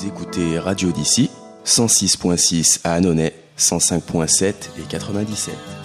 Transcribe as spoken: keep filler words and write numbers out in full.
Vous écoutez Radio d'ici, cent six point six à Annonay, cent cinq point sept et quatre-vingt-dix-sept.